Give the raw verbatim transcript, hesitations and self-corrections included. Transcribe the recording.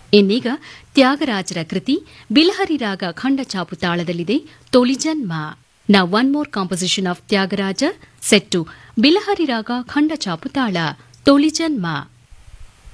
ಇನ್ನೀಗ ತ್ಯಾಗರಾಜರ ಕೃತಿ ಬಿಲಹರಿ ರಾಗ ಖಂಡ ಚಾಪು ತಾಳದಲ್ಲಿದೆ ತೊಳಿಜನ್ಮ. Now one more composition of Tyagaraja set to Bilahari Raga Khanda Chapu Tala, Toli Janma.